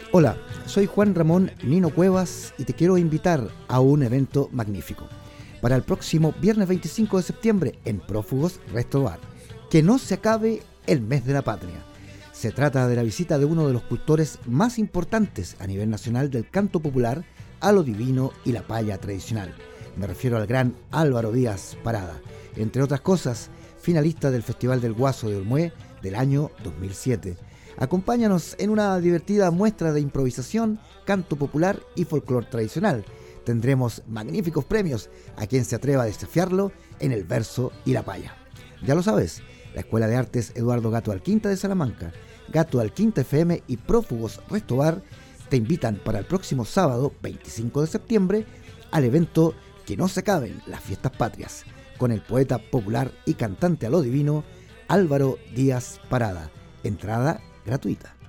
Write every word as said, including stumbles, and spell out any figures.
Hola, soy Juan Ramón Nino Cuevas y te quiero invitar a un evento magnífico para el próximo viernes veinticinco de septiembre en Prófugos Restaurant. Que no se acabe el mes de la patria. Se trata de la visita de uno de los cultores más importantes a nivel nacional del canto popular a lo divino y la paya tradicional. Me refiero al gran Álvaro Díaz Parada, entre otras cosas, finalista del Festival del Guaso de Olmué del año dos mil siete. Acompáñanos en una divertida muestra de improvisación, canto popular y folclore tradicional. Tendremos magníficos premios a quien se atreva a desafiarlo en el verso y la paya. Ya lo sabes, la Escuela de Artes Eduardo Gato Alquinta de Salamanca, Gato Alquinta F M y Prófugos Restobar te invitan para el próximo sábado veinticinco de septiembre al evento Que no se acaben las fiestas patrias, con el poeta popular y cantante a lo divino Álvaro Díaz Parada. Entrada gratuita.